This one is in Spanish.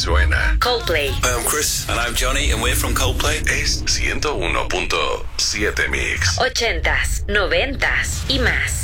suena. Coldplay. Hi, I'm Chris. And I'm Johnny, and we're from Coldplay. Es 101.7 Mix. 80s, 90s y más.